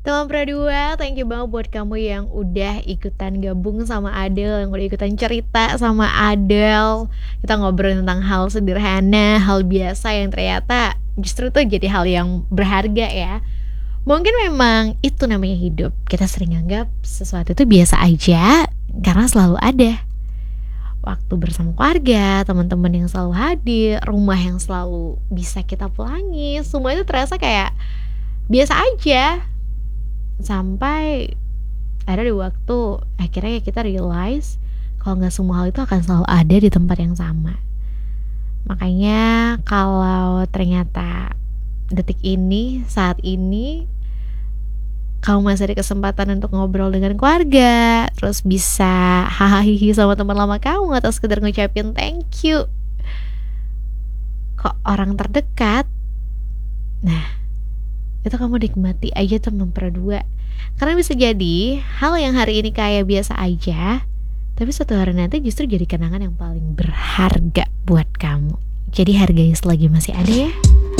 Teman Pradua, thank you banget buat kamu yang udah ikutan gabung sama Adele, yang udah ikutan cerita sama Adele. Kita ngobrol tentang hal sederhana, hal biasa yang ternyata justru tuh jadi hal yang berharga ya. Mungkin memang itu namanya hidup. Kita sering anggap sesuatu itu biasa aja karena selalu ada. Waktu bersama keluarga, teman-teman yang selalu hadir, rumah yang selalu bisa kita pulangi, semua itu terasa kayak biasa aja. Sampai ada di waktu akhirnya kita realize kalau nggak semua hal itu akan selalu ada di tempat yang sama. Makanya kalau ternyata detik ini, saat ini kamu masih ada kesempatan untuk ngobrol dengan keluarga, terus bisa hahaha sama teman lama kamu, atau sekedar ngucapin thank you ke orang terdekat, nah itu kamu nikmati aja teman Pradua. Karena bisa jadi hal yang hari ini kayak biasa aja, tapi suatu hari nanti justru jadi kenangan yang paling berharga buat kamu. Jadi hargai selagi masih ada ya.